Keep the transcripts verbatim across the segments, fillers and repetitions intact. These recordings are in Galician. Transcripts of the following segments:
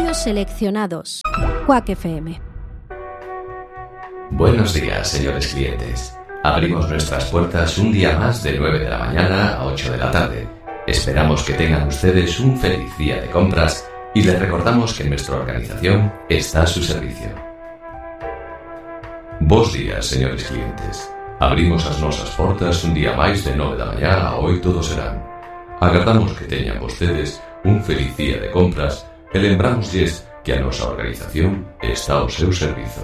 comentarios seleccionados. Quack F M. Buenos días, señores clientes. Abrimos nuestras puertas un día más de nueve de la mañana a ocho de la tarde. Esperamos que tengan ustedes un feliz día de compras y les recordamos que nuestra organización está a su servicio. Bos días, señores clientes. Abrimos as nosas portas un día máis de nove da mañá a oito do serán. Agardamos que teñan vostedes un feliz día de compras e lembrámoslles que a nosa organización está ao seu servizo.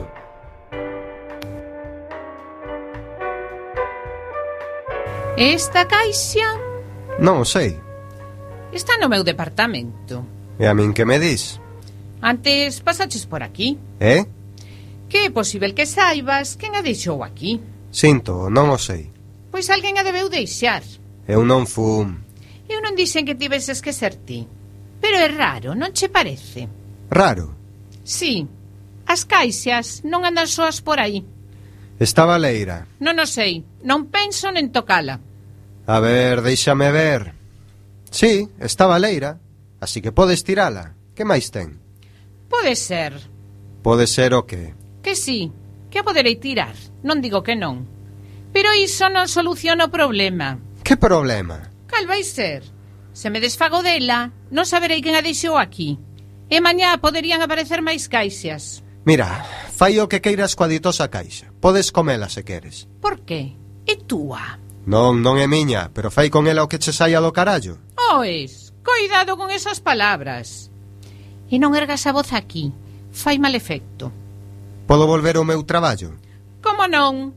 Esta caixa? Non o sei. Está no meu departamento. E a min que me dis? Antes pasaches por aquí. Eh? Que é posible que saibas quen a deixou aquí. Sinto, non o sei. Pois alguén a debeu deixar. Eu non fun. Eu non dixen que tiveses que ser ti. Pero é raro, non che parece? Raro? Sí. As caixas non andan soas por aí. Estaba leira. Non o sei. Non penso nen tocala. A ver, déixame ver. Sí, estaba leira. Así que podes tirala. Que máis ten? Pode ser. Pode ser o que? Que sí, que a poderei tirar. Non digo que non. Pero iso non soluciona o problema. Que problema? Cal vai ser? Se me desfago dela, non saberei quen a deixou aquí. E mañá poderían aparecer máis caixas. Mira, fai o que queiras coa ditosa caixa. Podes comela se queres. Por que? É túa. Non, non é miña, pero fai con ela o que che saia do carallo. Oes, coidado con esas palabras. E non ergas a voz aquí. Fai mal efecto. Podo volver ao meu traballo? Como non?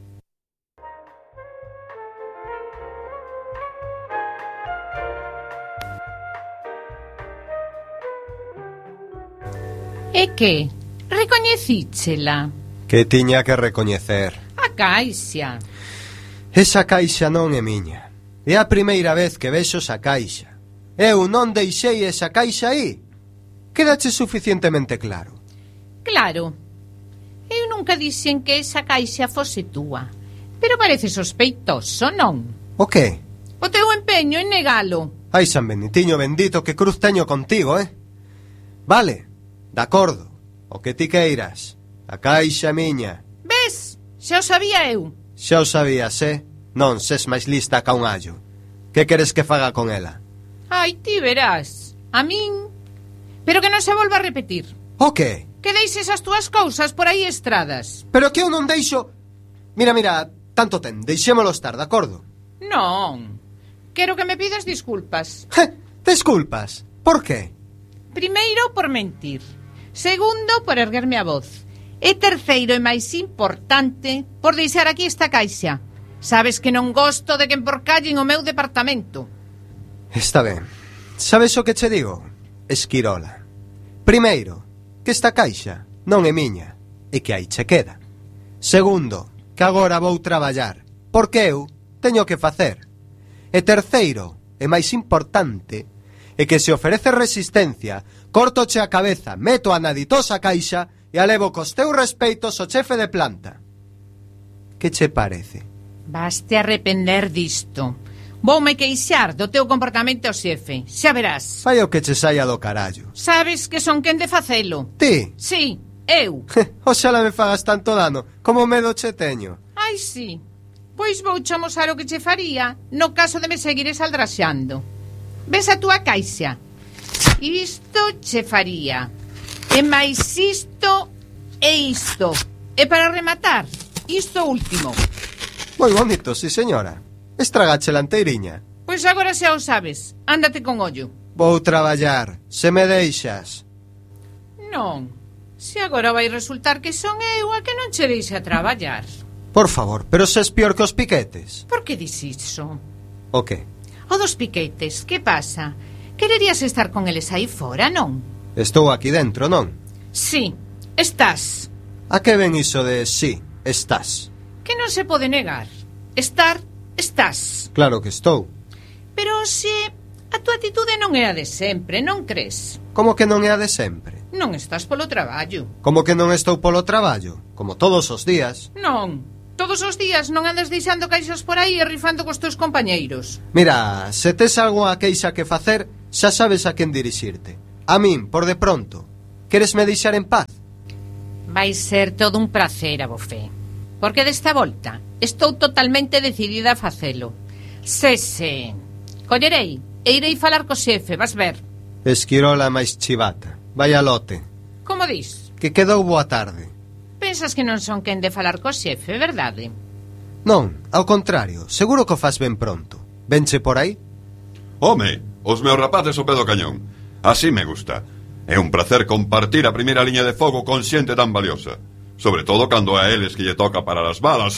E que? Recoñecíchela? Que tiña que recoñecer? A caixa. Esa caixa non é miña. É a primeira vez que vexo esa caixa. Eu non deixei esa caixa aí. Quédache suficientemente claro. Claro. Eu nunca dixen que esa caixa fose túa. Pero parece sospeitoso, non? O que? O teu empeño en negalo. Ai, San Benitiño bendito, que cruz teño contigo, eh? Vale, de acordo. O que ti queiras. A caixa miña. Ves? Xa o sabía eu. Xa o sabías, eh? Non ses máis lista ca un allo. Que queres que faga con ela? Ai, ti verás. A min... Pero que non se volva a repetir. O que? Que deixes as túas cousas por aí estradas. Pero que eu non deixo... Mira, mira, tanto ten, deixémolo estar, de acordo? Non. Quero que me pidas disculpas. Desculpas? Por que? Primeiro, por mentir. Segundo, por erguerme a voz. E terceiro e máis importante, por deixar aquí esta caixa. Sabes que non gosto de que emporcallen o meu departamento. Está ben. Sabes o que che digo? Esquirola. Primeiro, que esta caixa non é miña e que aí che queda. Segundo, que agora vou traballar, porque eu teño que facer. E terceiro, e máis importante, é que se ofrece resistencia, cortoche a cabeza, meto a na ditosa caixa e a levo cos teus respeitos ao chefe de planta. Que che parece? Vaste arrepender disto. Voume queixar do teu comportamento ao xefe. Xa verás. Fai o que che saia do carallo. Sabes que son quen de facelo. Ti? Sí, eu. Oxala me fagas tanto dano, como medo che teño. Ai, sí. Pois vou che amosar o que che faría no caso de me seguires aldraxando. Ves a túa caixa. Isto che faría. E máis isto e isto. E para rematar, isto último. Moi bonito, si señora. Estragache la enteiriña. Pois agora xa o sabes. Ándate con ollo. Vou traballar, se me deixas. Non. Se agora vai resultar que son eu a que non che deixa traballar. Por favor, pero se es pior que os piquetes. Por que dis iso? O que? O dos piquetes, que pasa? Quererías estar con eles aí fora, non? Estou aquí dentro, non? Sí, estás. A que ven iso de sí, estás? Que non se pode negar. Estar, estás. Claro que estou. Pero se a tua atitude non é a de sempre, non crees? Como que non é a de sempre? Non estás polo traballo. Como que non estou polo traballo? Como todos os días. Non. Todos os días non andas deixando caixas por aí e rifando cos teus compañeiros. Mira, se tes algunha queixa que facer, xa sabes a quen dirixirte. A min, por de pronto. Queres me deixar en paz? Vai ser todo un prazer, abofé. Porque desta volta estou totalmente decidida a facelo. Sese. Collerei e irei falar co xefe, vas ver. Esquirola máis chivata. Vai a lote. Como dis? Que quedou boa tarde. Pensas que non son quen de falar co xefe, verdade? Non, ao contrario, seguro que o faz ben pronto. Venche por aí? Home, os meus rapaces ao pé do cañón. Así me gusta. É un placer compartir a primeira liña de fogo con xente tan valiosa. Sobre todo cando a eles que lle toca parar as balas.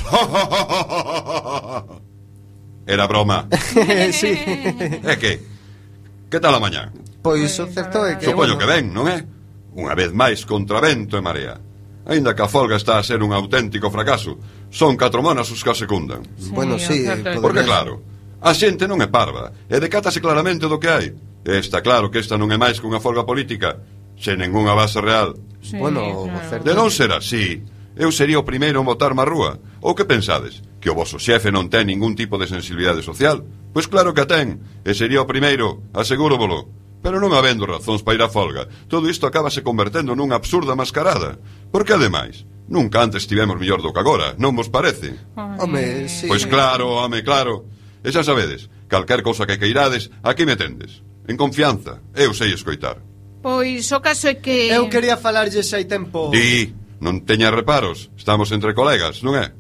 Era broma. Sí. É que? Que tal a mañá? Pois o certo é que... Supoño bueno, que ben, non é? Unha vez máis contra vento e marea. Aínda que a folga está a ser un auténtico fracaso, son catro monas os que a secundan. Bueno, sí, Sí, Porque poderías- claro, a xente non é parva e decátase claramente do que hai. E está claro que esta non é máis que unha folga política, sen ningunha base real. Sí, Bueno, o claro. certo... De non ser así, eu sería o primeiro en botarme á rúa. Ou que pensades? Que o voso xefe non ten ningún tipo de sensibilidade social? Pois claro que a ten, e sería o primeiro, asegúrovolo. Pero non habendo razóns para ir á folga, todo isto acabase convertendo nunha absurda mascarada. Porque ademais, nunca antes tivemos mellor do que agora, non vos parece? Home, sí. Pois claro, home, claro. E xa sabedes, calquer cousa que queirades, aquí me tendes. En confianza, eu sei escoitar. Pois o caso é que... Eu quería falarlles hai tempo... Di, non teña reparos, estamos entre colegas, non é?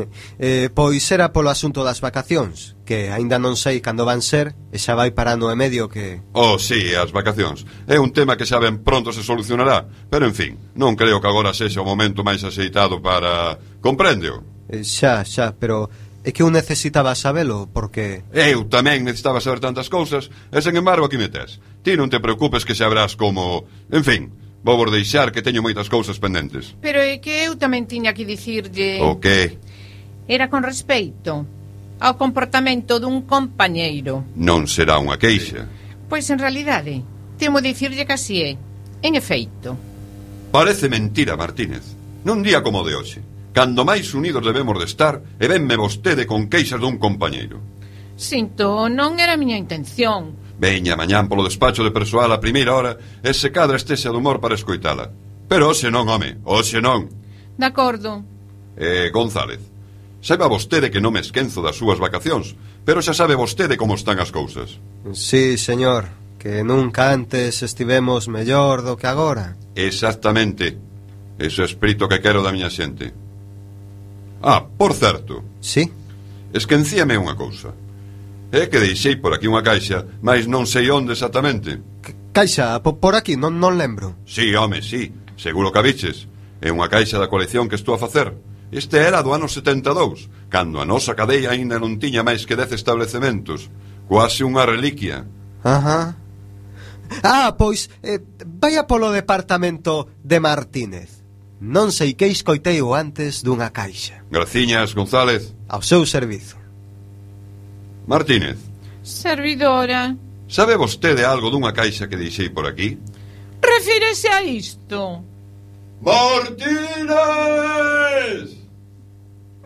eh, pois era polo asunto das vacacións, que aínda non sei cando van ser, e xa vai parando e medio que... Oh, sí, as vacacións. É un tema que xa ben pronto se solucionará. Pero, en fin, non creo que agora sexa o momento máis axeitado para... Compréndeo? Eh, xa, xa, pero é que eu necesitaba sabelo, porque... Eu tamén necesitaba saber tantas cousas, e, sen embargo, aquí me tes. Ti non te preocupes que xa verás como... En fin, vou vos deixar que teño moitas cousas pendentes. Pero é que eu tamén tiña que dicirlle... O que? Era con respeito ao comportamento dun compañeiro. Non será unha queixa. Pois en realidade, temo dicirlle que así é. En efeito. Parece mentira, Martínez. Nun día como o de hoxe, cando máis unidos debemos de estar, e venme vostede con queixas dun compañeiro. Sinto, non era a miña intención. Veña mañán polo despacho de persoal a primeira hora e se cadra estexa de humor para escoitala. Pero hoxe non, home, hoxe non. De acordo. Eh, González, saiba vostede que non me esquenzo das súas vacacións, pero xa sabe vostede como están as cousas. Sí, señor, que nunca antes estivemos mellor do que agora. Exactamente. Ese espírito que quero da miña xente. Ah, por certo, Sí? esquencíame unha cousa. É que deixei por aquí unha caixa, mas non sei onde exactamente. C- Caixa, po- por aquí, non, non lembro. Sí, home, sí, seguro que a biches. É unha caixa da colección que estou a facer. Este era do ano setenta e dous, cando a nosa cadea aínda non tiña máis que dez establecementos. Quase unha reliquia. Ajá. Ah, pois, eh, vaya polo departamento de Martínez. Non sei que escoitei o antes dunha caixa. Graciñas, González. Ao seu servizo. Martínez, Servidora. sabe vostede algo dunha caixa que deixei por aquí? Refírese a isto. Martínez!